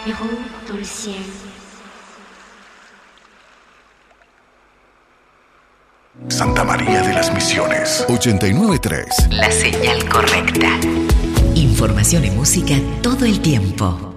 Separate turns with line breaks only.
héros dans le ciel.
Santa María de las Misiones 89.3.
La señal correcta. Información y música todo el tiempo.